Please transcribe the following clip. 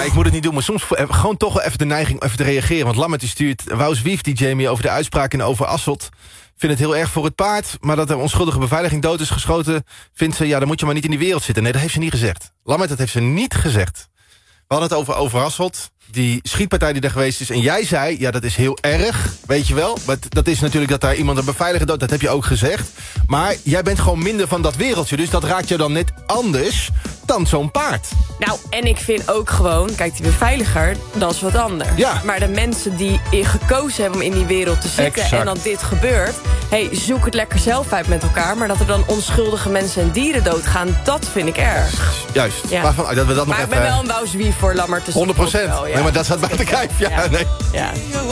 ik moet het niet doen, maar soms gewoon toch wel even de neiging even te reageren. Want Lammert die stuurt Wous Wief, die Jamie over de uitspraak in Over Asselt. Vindt het heel erg voor het paard, maar dat er onschuldige beveiliging dood is geschoten, vindt ze, ja, dan moet je maar niet in die wereld zitten. Nee, dat heeft ze niet gezegd. Lammert, dat heeft ze niet gezegd. We hadden het over Asselt, die schietpartij die er geweest is. En jij zei, ja, dat is heel erg, weet je wel. Maar dat is natuurlijk dat daar iemand een beveiliger dood, dat heb je ook gezegd. Maar jij bent gewoon minder van dat wereldje. Dus dat raakt je dan net anders dan zo'n paard. Nou, en ik vind ook gewoon, kijk, die beveiliger, dat is wat anders. Ja. Maar de mensen die gekozen hebben om in die wereld te zitten, Exact. en dan dit gebeurt, zoek het lekker zelf uit met elkaar. Maar dat er dan onschuldige mensen en dieren doodgaan, dat vind ik erg. Juist. Ja. Waarvan, dat we dat nog Maar ik even, ben wel een Wous Wief voor Lammert. 100%. Ja. Nee, maar dat staat buiten kijf. Ja, Ja. nee. Ja.